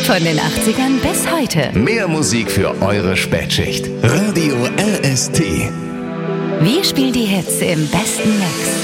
Von den 80ern bis heute. Mehr Musik für eure Spätschicht. Radio RST. Wir spielen die Hits im besten Mix.